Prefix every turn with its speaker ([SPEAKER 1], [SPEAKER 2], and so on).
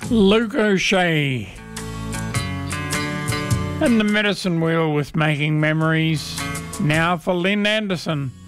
[SPEAKER 1] Luke O'Shea and the Medicine Wheel with Making Memories. Now for Lynn Anderson.